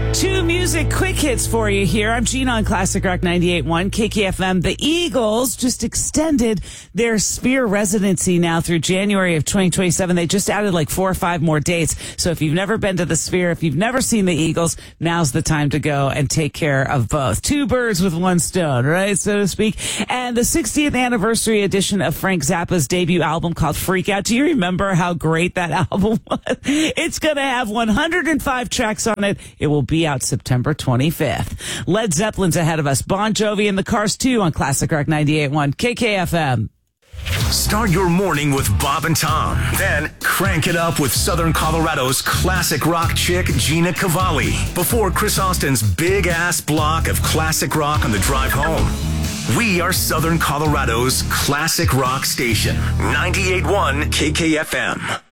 Two music quick hits for you here. I'm Gina on Classic Rock 98.1 KKFM. The Eagles just extended their Sphere residency now through January of 2027. They just added like 4 or 5 more dates. So if you've never been to the Sphere, if you've never seen the Eagles, now's the time to go and take care of both. Two birds with one stone, right, so to speak. And the 60th anniversary edition of Frank Zappa's debut album called Freak Out. Do you remember how great that album was? It's going to have 105 tracks on it. It will be out September 25th. Led Zeppelin's ahead of us. Bon Jovi and the Cars 2 on Classic Rock 98.1 KKFM. Start your morning with Bob and Tom. Then crank it up with Southern Colorado's classic rock chick, Gina Cavalli. Before Chris Austin's big-ass block of classic rock on the drive home. We are Southern Colorado's classic rock station, 98.1 KKFM.